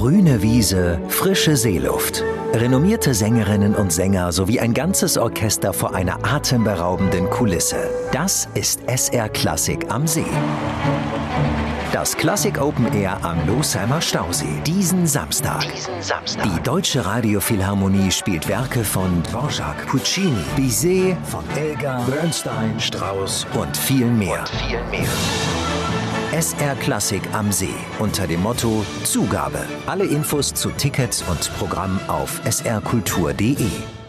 Grüne Wiese, frische Seeluft. Renommierte Sängerinnen und Sänger sowie ein ganzes Orchester vor einer atemberaubenden Kulisse. Das ist SR Klassik am See. Das Klassik Open Air am Losheimer Stausee. Diesen Samstag. Die Deutsche Radiophilharmonie spielt Werke von Dvorak, Puccini, Bizet, von Elgar, Bernstein, Strauss und viel mehr. SR Klassik am See unter dem Motto Zugabe. Alle Infos zu Tickets und Programm auf srkultur.de.